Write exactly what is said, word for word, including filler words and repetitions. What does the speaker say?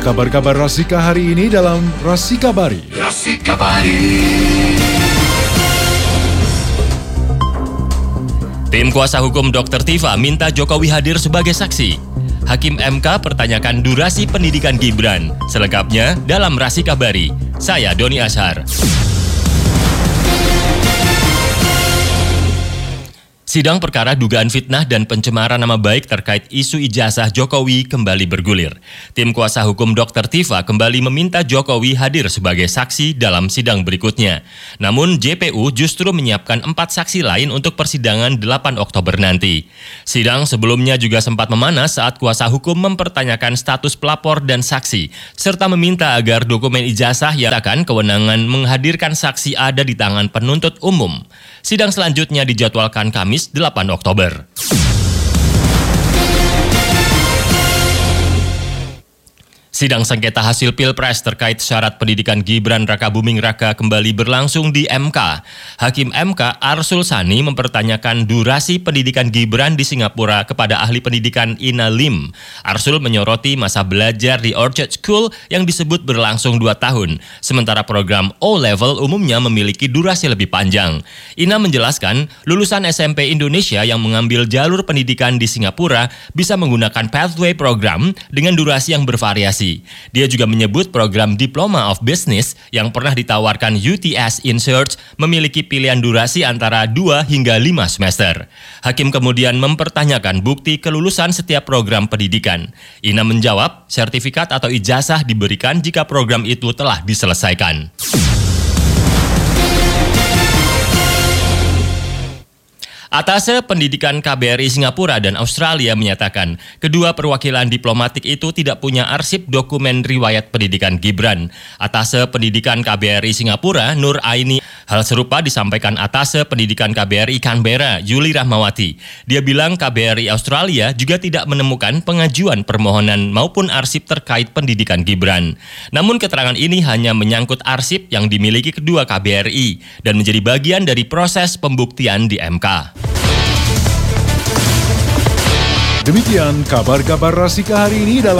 kabar-kabar Rasika hari ini dalam Rasikabari. Rasikabari. Tim kuasa hukum dokter Tifa minta Jokowi hadir sebagai saksi. Hakim M K pertanyakan durasi pendidikan Gibran. Selengkapnya dalam Rasikabari. Saya Doni Ashar. Sidang perkara dugaan fitnah dan pencemaran nama baik terkait isu ijazah Jokowi kembali bergulir. Tim kuasa hukum dokter Tifa kembali meminta Jokowi hadir sebagai saksi dalam sidang berikutnya. Namun J P U justru menyiapkan empat saksi lain untuk persidangan delapan Oktober nanti. Sidang sebelumnya juga sempat memanas saat kuasa hukum mempertanyakan status pelapor dan saksi, serta meminta agar dokumen ijazah yang akan kewenangan menghadirkan saksi ada di tangan penuntut umum. Sidang selanjutnya dijadwalkan Kamis delapan Oktober. Sidang sengketa hasil Pilpres terkait syarat pendidikan Gibran Rakabuming Raka kembali berlangsung di M K. Hakim M K Arsul Sani mempertanyakan durasi pendidikan Gibran di Singapura kepada ahli pendidikan Ina Lim. Arsul menyoroti masa belajar di Orchard School yang disebut berlangsung dua tahun, sementara program O-Level umumnya memiliki durasi lebih panjang. Ina menjelaskan, lulusan S M P Indonesia yang mengambil jalur pendidikan di Singapura bisa menggunakan pathway program dengan durasi yang bervariasi. Dia juga menyebut program Diploma of Business yang pernah ditawarkan U T S InSearch memiliki pilihan durasi antara dua hingga lima semester. Hakim kemudian mempertanyakan bukti kelulusan setiap program pendidikan. Ina menjawab, sertifikat atau ijazah diberikan jika program itu telah diselesaikan. Atase Pendidikan K B R I Singapura dan Australia menyatakan kedua perwakilan diplomatik itu tidak punya arsip dokumen riwayat pendidikan Gibran. Atase Pendidikan K B R I Singapura, Nur Aini, hal serupa disampaikan Atase Pendidikan K B R I Canberra, Yuli Rahmawati. Dia bilang K B R I Australia juga tidak menemukan pengajuan permohonan maupun arsip terkait pendidikan Gibran. Namun keterangan ini hanya menyangkut arsip yang dimiliki kedua K B R I dan menjadi bagian dari proses pembuktian di M K. Demikian kabar-kabar Rasika hari ini dalam